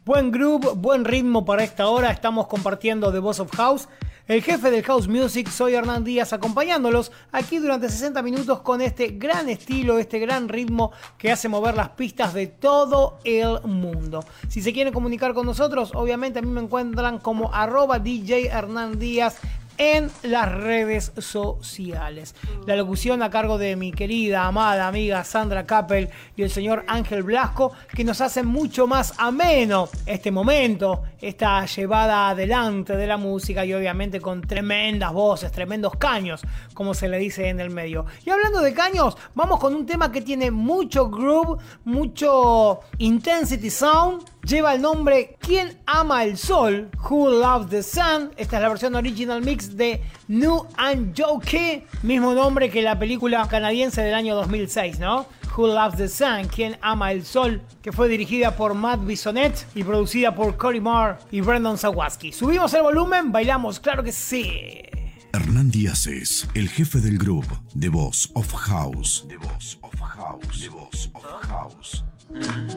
Buen groove, buen ritmo para esta hora. Estamos compartiendo The Boss of House, el jefe del House Music. Soy Hernán Díaz, acompañándolos aquí durante 60 minutos con este gran estilo, este gran ritmo que hace mover las pistas de todo el mundo. Si se quieren comunicar con nosotros, obviamente a mí me encuentran como @DJ Hernán Díaz en las redes sociales. La locución a cargo de mi querida, amada amiga Sandra Kappel y el señor Ángel Blasco, que nos hacen mucho más ameno este momento, esta llevada adelante de la música, y obviamente con tremendas voces, tremendos caños, como se le dice en el medio. Y hablando de caños, vamos con un tema que tiene mucho groove, mucho intensity sound. Lleva el nombre ¿Quién ama el sol? Who Loves the Sun. Esta es la versión original mix de New and Jokey, mismo nombre que la película canadiense del año 2006, ¿no? Who Loves the Sun, ¿Quién ama el sol? Que fue dirigida por Matt Bissonette y producida por Cory Marr y Brendan Sawatsky. Subimos el volumen, bailamos, claro que sí. Hernán Díaz es el jefe del grupo The Boss of House. The Boss of House. The Boss of House.